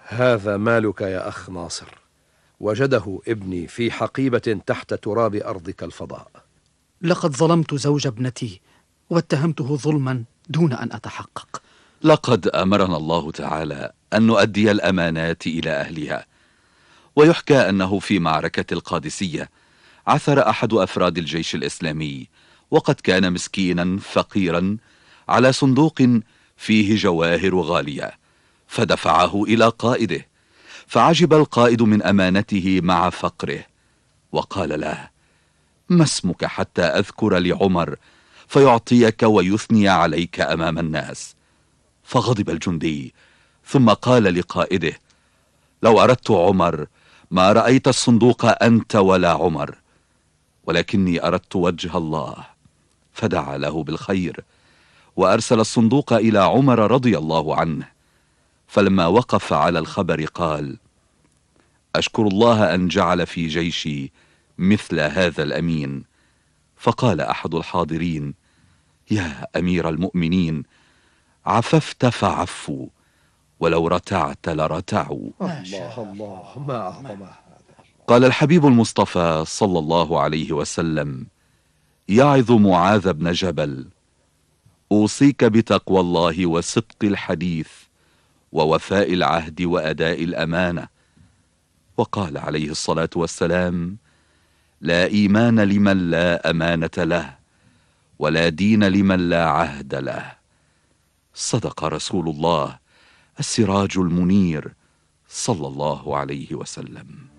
هذا مالك يا أخ ناصر، وجده ابني في حقيبة تحت تراب أرضك الفضاء. لقد ظلمت زوج ابنتي واتهمته ظلما دون أن أتحقق. لقد أمرنا الله تعالى أن نؤدي الأمانات إلى أهلها. ويحكى أنه في معركة القادسية عثر أحد أفراد الجيش الإسلامي، وقد كان مسكينا فقيرا، على صندوق فيه جواهر غالية، فدفعه إلى قائده، فعجب القائد من أمانته مع فقره، وقال له: ما اسمك حتى أذكر لعمر فيعطيك ويثني عليك أمام الناس؟ فغضب الجندي، ثم قال لقائده: لو أردت عمر ما رأيت الصندوق أنت ولا عمر، ولكني أردت وجه الله. فدعا له بالخير، وأرسل الصندوق إلى عمر رضي الله عنه. فلما وقف على الخبر قال: أشكر الله أن جعل في جيشي مثل هذا الأمين. فقال أحد الحاضرين: يا أمير المؤمنين، عففت فعفوا، ولو رتعت لرتعوا. الله ما أعظمه. قال الحبيب المصطفى صلى الله عليه وسلم يعظ معاذ بن جبل: أوصيك بتقوى الله وصدق الحديث ووفاء العهد وأداء الأمانة. وقال عليه الصلاة والسلام: لا إيمان لمن لا أمانة له، ولا دين لمن لا عهد له. صدق رسول الله السراج المنير صلى الله عليه وسلم.